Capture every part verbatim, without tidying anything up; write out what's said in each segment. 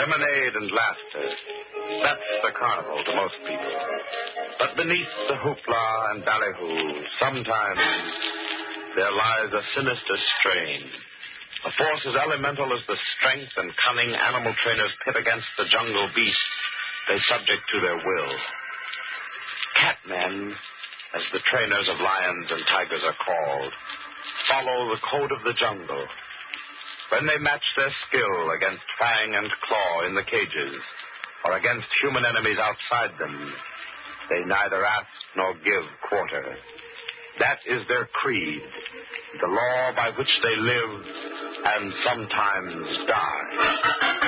lemonade and laughter. That's the carnival to most people. But beneath the hoopla and ballyhoo, sometimes there lies a sinister strain. A force as elemental as the strength and cunning animal trainers pit against the jungle beast they subject to their will. Catmen, as the trainers of lions and tigers are called, follow the code of the jungle. When they match their skill against fang and claw in the cages, or against human enemies outside them, they neither ask nor give quarter. That is their creed, the law by which they live and sometimes die.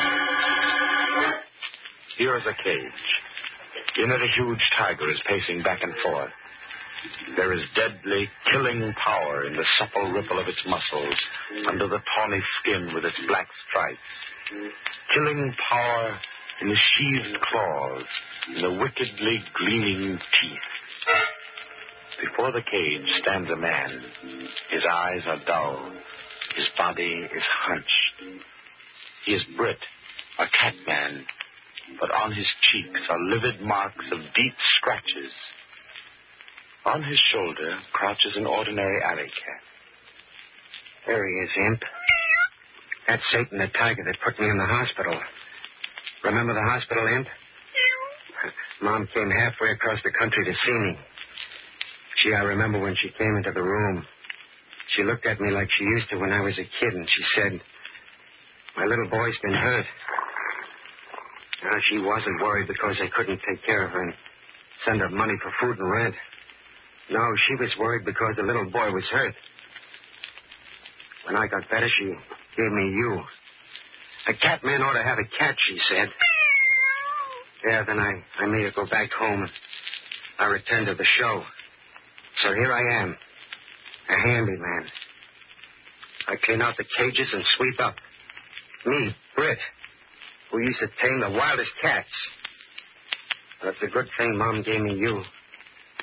Here is a cage. In it a huge tiger is pacing back and forth. There is deadly, killing power in the supple ripple of its muscles under the tawny skin with its black stripes. Killing power in the sheathed claws, in the wickedly gleaming teeth. Before the cage stands a man. His eyes are dull. His body is hunched. He is Britt, a cat man, but on his cheeks are livid marks of deep scratches. On his shoulder crouches an ordinary alley cat. There he is, Imp. That's Satan the tiger that put me in the hospital. Remember the hospital, Imp? Mom came halfway across the country to see me. Gee, I remember when she came into the room. She looked at me like she used to when I was a kid, and she said, "My little boy's been hurt." Now, she wasn't worried because I couldn't take care of her and send her money for food and rent. No, she was worried because the little boy was hurt. When I got better, she gave me you. A cat man ought to have a cat, she said. Yeah, then I, I made her go back home. I returned to the show. So here I am, a handyman. I clean out the cages and sweep up. Me, Britt, who used to tame the wildest cats. But it's a good thing Mom gave me you.